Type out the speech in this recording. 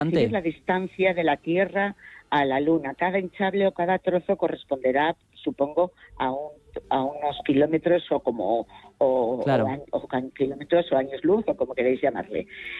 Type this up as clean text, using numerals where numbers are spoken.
Sí, es la distancia de la Tierra a la Luna. Cada hinchable o cada trozo corresponderá, supongo, a unos kilómetros o Claro. kilómetros o años luz, o como queréis llamarle.